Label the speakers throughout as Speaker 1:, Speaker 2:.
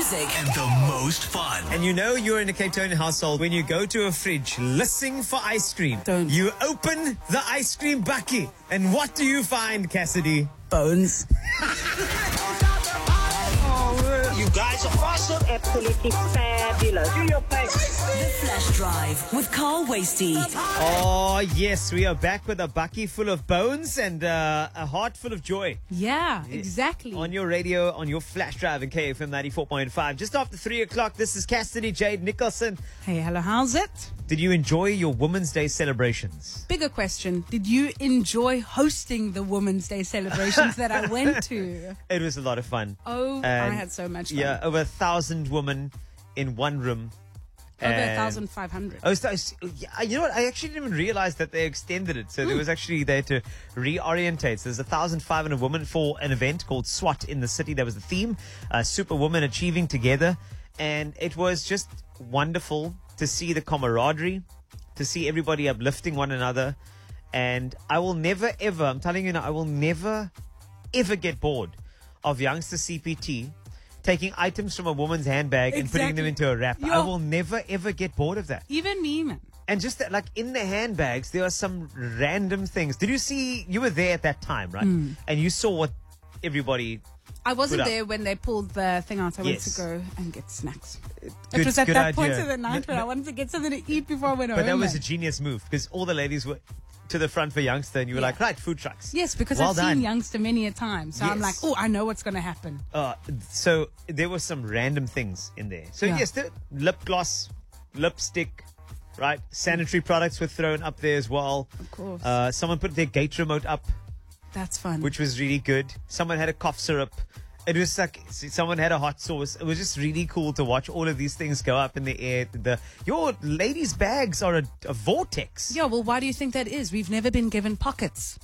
Speaker 1: music.
Speaker 2: And the most fun.
Speaker 3: And you know you're in a Cape Town household when you go to a fridge listening for ice cream.
Speaker 4: Don't.
Speaker 3: You open the ice cream bucket, and what do you find, Cassidy?
Speaker 4: Bones.
Speaker 5: You guys are awesome.
Speaker 6: Absolutely fabulous. Do your thing.
Speaker 1: The Flash Drive with Carl Wasty.
Speaker 3: Oh, yes, we are back with a bucket full of bones and a heart full of joy.
Speaker 4: Yeah, exactly.
Speaker 3: On your radio, on your flash drive in KFM 94.5. Just after 3 o'clock, this is Cassidy Jade Nicholson.
Speaker 4: Hey, hello, how's it?
Speaker 3: Did you enjoy your Women's Day celebrations?
Speaker 4: Bigger question. Did you enjoy hosting the Women's Day celebrations that I went to?
Speaker 3: It was a lot of fun.
Speaker 4: Oh, I
Speaker 3: And,
Speaker 4: had so much fun.
Speaker 3: Yeah, over 1,000 women in one room.
Speaker 4: Over
Speaker 3: And-
Speaker 4: 1,500.
Speaker 3: Oh, yeah, you know what? I actually didn't even realize that they extended it. So there was actually there to reorientate. So there's 1,500 women for an event called SWAT in the city. That was the theme. Superwomen achieving together. And it was just wonderful to see the camaraderie, to see everybody uplifting one another. And I will never, ever, I'm telling you now, I will never, ever get bored of youngster CPT taking items from a woman's handbag and putting them
Speaker 4: Exactly.
Speaker 3: into a wrap.
Speaker 4: Yeah.
Speaker 3: I will never, ever get bored of that.
Speaker 4: Even me, man.
Speaker 3: And just that, like in the handbags, there are some random things. Did you see, you were there at that time, right? And you saw what everybody...
Speaker 4: I wasn't
Speaker 3: Put up.
Speaker 4: there when they pulled the thing out. I went
Speaker 3: Yes.
Speaker 4: to go and get snacks.
Speaker 3: Good-
Speaker 4: It was at
Speaker 3: good
Speaker 4: that point
Speaker 3: idea.
Speaker 4: of the night where I wanted to get something to eat before I went home.
Speaker 3: But that was a
Speaker 4: man.
Speaker 3: genius move because all the ladies were to the front for youngster and you were
Speaker 4: Yeah.
Speaker 3: like, right, food trucks.
Speaker 4: Yes, because
Speaker 3: Well
Speaker 4: I've
Speaker 3: done.
Speaker 4: seen youngster many a time. So I'm
Speaker 3: Yes.
Speaker 4: like, oh, I know what's going to happen.
Speaker 3: So there were some random things in there. So
Speaker 4: Yeah.
Speaker 3: yes, the lip gloss, lipstick, right? Sanitary products were thrown up there as well.
Speaker 4: Of course.
Speaker 3: Someone put their gate remote up,
Speaker 4: That's fun.
Speaker 3: which was really good. Someone had a cough syrup. It was like someone had a hot sauce. It was just really cool to watch all of these things go up in the air. Your ladies' bags are a vortex.
Speaker 4: Yeah, well, why do you think that is? We've never been given pockets.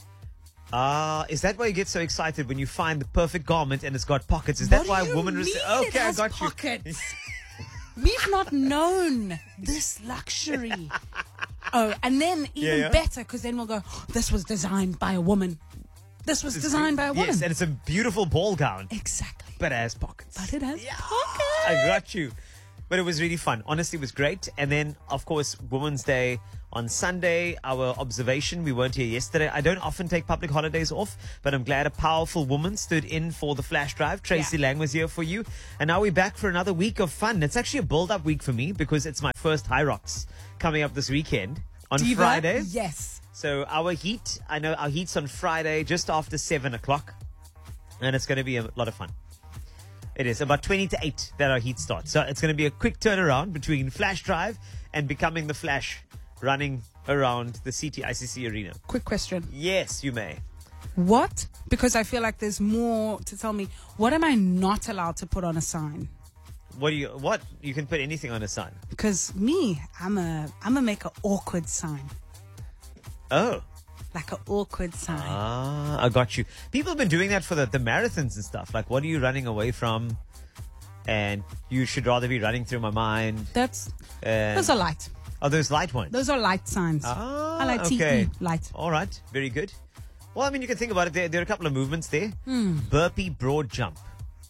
Speaker 3: Is that why you get so excited when you find the perfect garment and it's got pockets? Is that
Speaker 4: What
Speaker 3: why
Speaker 4: do you
Speaker 3: women
Speaker 4: mean
Speaker 3: okay,
Speaker 4: it
Speaker 3: I
Speaker 4: has
Speaker 3: got
Speaker 4: pockets? We've not known this luxury. Oh, and then even
Speaker 3: yeah.
Speaker 4: better, because then we'll go, "Oh, this was designed by a woman. This was designed by a woman.
Speaker 3: Yes, and it's a beautiful ball gown,
Speaker 4: Exactly.
Speaker 3: but it has pockets.
Speaker 4: But it has
Speaker 3: I
Speaker 4: pockets.
Speaker 3: got you. But it was really fun. Honestly, it was great. And then, of course, Women's Day on Sunday, our observation. We weren't here yesterday. I don't often take public holidays off, but I'm glad a powerful woman stood in for the flash drive. Tracy Lang was here for you. And now we're back for another week of fun. It's actually a build-up week for me because it's my first High Rocks coming up this weekend on
Speaker 4: Diva?
Speaker 3: Friday.
Speaker 4: Yes.
Speaker 3: So our heat, I know our heat's on Friday just after 7 o'clock. And it's going to be a lot of fun. It is about 20 to 8 that our heat starts. So it's going to be a quick turnaround between Flash Drive and becoming the Flash running around the CTICC arena.
Speaker 4: Quick question.
Speaker 3: Yes, you may.
Speaker 4: What? Because I feel like there's more to tell me. What am I not allowed to put on a sign?
Speaker 3: What? You can put anything on a sign.
Speaker 4: Because me, I'm a make an awkward sign.
Speaker 3: Oh.
Speaker 4: Like an awkward sign.
Speaker 3: I got you. People have been doing that for the marathons and stuff. Like, what are you running away from? And you should rather be running through my mind.
Speaker 4: Those
Speaker 3: And
Speaker 4: are light.
Speaker 3: are those light ones?
Speaker 4: Those are light signs. I like
Speaker 3: okay.
Speaker 4: TE, light.
Speaker 3: All right. Very good. Well, I mean, you can think about it. There are a couple of movements there. Burpee broad jump.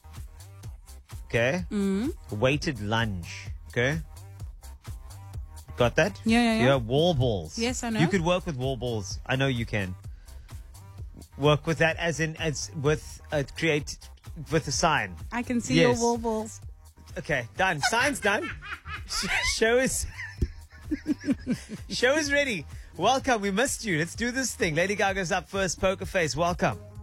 Speaker 3: Okay. Weighted lunge. Okay. Got that?
Speaker 4: Yeah.
Speaker 3: Wall balls.
Speaker 4: Yes, I know.
Speaker 3: You could work with wall balls. I know you can. Work with that as with a sign.
Speaker 4: I can see
Speaker 3: Yes.
Speaker 4: your wall balls.
Speaker 3: Okay, done. Sign's done. Show is ready. Welcome. We missed you. Let's do this thing. Lady Gaga's up first. Poker Face. Welcome.